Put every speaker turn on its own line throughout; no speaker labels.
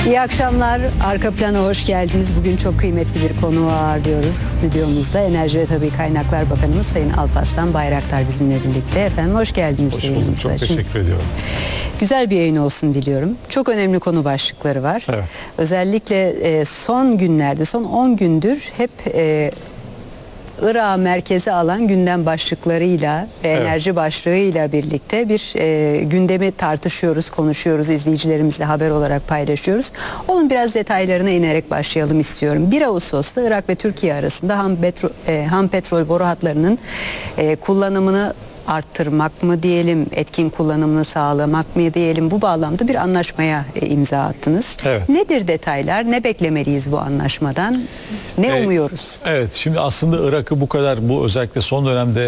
İyi akşamlar. Arka plana hoş geldiniz. Bugün çok kıymetli bir konu ağırlıyoruz stüdyomuzda. Enerji ve Tabii Kaynaklar Bakanımız Sayın Alparslan Bayraktar bizimle birlikte. Efendim hoş geldiniz.
Hoş bulduk. Çok teşekkür ediyorum.
Güzel bir yayın olsun diliyorum. Çok önemli konu başlıkları var.
Evet.
Özellikle son günlerde, son 10 gündür hep Irak'ı merkeze alan gündem başlıklarıyla ve enerji başlığıyla birlikte bir gündemi tartışıyoruz, konuşuyoruz, izleyicilerimizle haber olarak paylaşıyoruz. Onun biraz detaylarına inerek başlayalım istiyorum. 1 Ağustos'ta Irak ve Türkiye arasında ham petrol boru hatlarının kullanımını arttırmak mı diyelim, etkin kullanımını sağlamak mı diyelim, bu bağlamda bir anlaşmaya imza attınız.
Evet.
Nedir detaylar? Ne beklemeliyiz bu anlaşmadan? Ne umuyoruz?
Evet, şimdi aslında Irak'ı bu kadar, bu özellikle son dönemde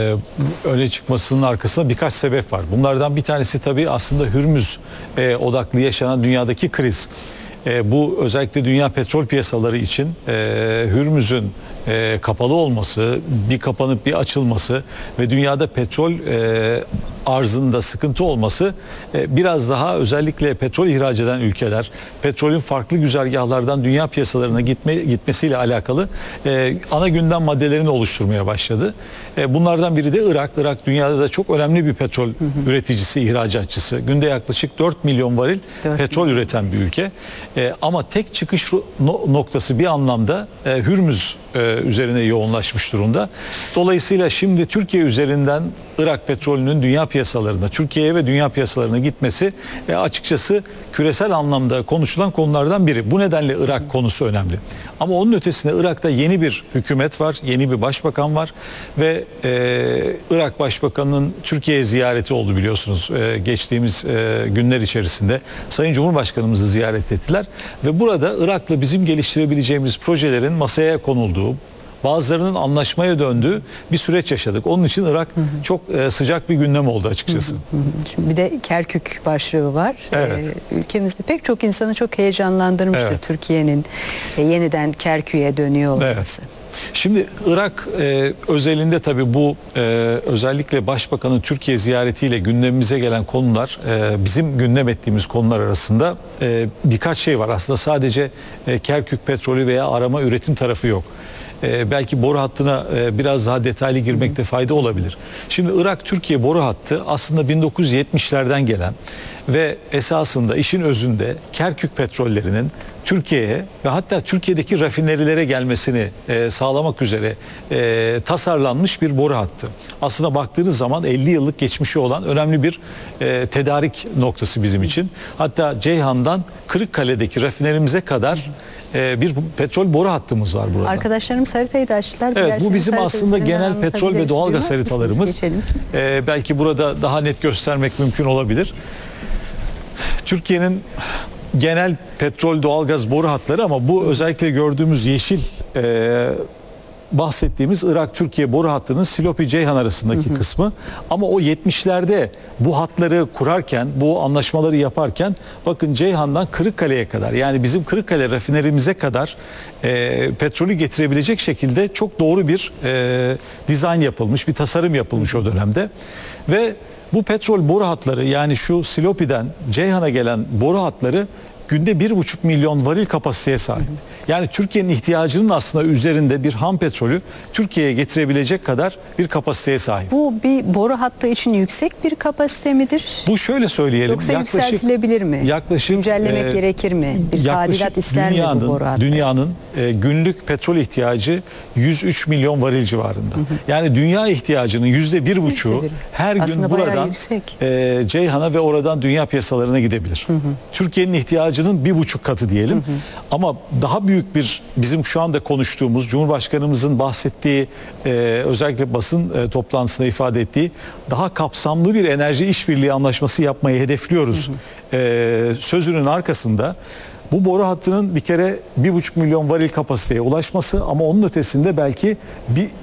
öne çıkmasının arkasında birkaç sebep var. Bunlardan bir tanesi tabii aslında Hürmüz odaklı yaşanan dünyadaki kriz. Bu özellikle dünya petrol piyasaları için Hürmüz'ün kapalı olması, bir kapanıp bir açılması ve dünyada petrol arzında sıkıntı olması biraz daha özellikle petrol ihraç eden ülkeler, petrolün farklı güzergahlardan dünya piyasalarına gitmesiyle alakalı ana gündem maddelerini oluşturmaya başladı. Bunlardan biri de Irak. Irak dünyada da çok önemli bir petrol üreticisi, ihracatçısı. Günde yaklaşık 4 milyon varil petrol üreten bir ülke. Ama tek çıkış noktası bir anlamda Hürmüz üzerine yoğunlaşmış durumda. Dolayısıyla şimdi Türkiye üzerinden Irak petrolünün dünya piyasalarına, Türkiye'ye ve dünya piyasalarına gitmesi açıkçası küresel anlamda konuşulan konulardan biri. Bu nedenle Irak konusu önemli. Ama onun ötesinde Irak'ta yeni bir hükümet var, yeni bir başbakan var ve Irak Başbakanı'nın Türkiye'ye ziyareti oldu biliyorsunuz geçtiğimiz günler içerisinde. Sayın Cumhurbaşkanımızı ziyaret ettiler ve burada Irak'la bizim geliştirebileceğimiz projelerin masaya konulduğu, bazılarının anlaşmaya döndüğü bir süreç yaşadık. Onun için Irak çok sıcak bir gündem oldu açıkçası.
Şimdi bir de Kerkük başlığı var.
Evet.
Ülkemizde pek çok insanı çok heyecanlandırmıştır.
Evet.
Türkiye'nin yeniden Kerkük'e dönüyor olması.
Evet. Şimdi Irak özelinde tabii bu özellikle Başbakan'ın Türkiye ziyaretiyle gündemimize gelen konular, bizim gündem ettiğimiz konular arasında birkaç şey var. Aslında sadece Kerkük petrolü veya arama üretim tarafı yok. Belki boru hattına biraz daha detaylı girmekte fayda olabilir. Şimdi Irak-Türkiye boru hattı aslında 1970'lerden gelen ve esasında işin özünde Kerkük petrollerinin Türkiye'ye ve hatta Türkiye'deki rafinerilere gelmesini sağlamak üzere tasarlanmış bir boru hattı. Aslında baktığınız zaman 50 yıllık geçmişi olan önemli bir tedarik noktası bizim için. Hatta Ceyhan'dan Kırıkkale'deki rafinerimize kadar bir petrol boru hattımız var burada.
Arkadaşlarımız haritayı da açtılar.
Evet, bu bizim aslında genel petrol ve doğalgaz haritalarımız. Belki burada daha net göstermek mümkün olabilir. Türkiye'nin genel petrol doğalgaz boru hatları ama bu özellikle gördüğümüz yeşil bahsettiğimiz Irak-Türkiye boru hattının Silopi-Ceyhan arasındaki kısmı. Ama o 70'lerde bu hatları kurarken, bu anlaşmaları yaparken bakın Ceyhan'dan Kırıkkale'ye kadar, yani bizim Kırıkkale rafinerimize kadar petrolü getirebilecek şekilde çok doğru bir dizayn yapılmış, bir tasarım yapılmış o dönemde. Ve bu petrol boru hatları, yani şu Silopi'den Ceyhan'a gelen boru hatları günde 1,5 milyon varil kapasiteye sahip. Yani Türkiye'nin ihtiyacının aslında üzerinde bir ham petrolü Türkiye'ye getirebilecek kadar bir kapasiteye sahip.
Bu bir boru hattı için yüksek bir kapasite midir?
Bu şöyle söyleyelim.
Yoksa yükseltilebilir mi?
Yaklaşık
güncellemek gerekir mi? Bir tadilat ister mi bu boru hattı?
Dünyanın günlük petrol ihtiyacı 103 milyon varil civarında. Yani dünya ihtiyacının %1,5'u her
aslında
gün buradan Ceyhan'a ve oradan dünya piyasalarına gidebilir. Türkiye'nin ihtiyacının 1,5 katı diyelim. Ama daha büyük bir, bizim şu anda konuştuğumuz, Cumhurbaşkanımızın bahsettiği, özellikle basın toplantısında ifade ettiği daha kapsamlı bir enerji işbirliği anlaşması yapmayı hedefliyoruz sözünün arkasında bu boru hattının bir kere 1,5 milyon varil kapasiteye ulaşması, ama onun ötesinde belki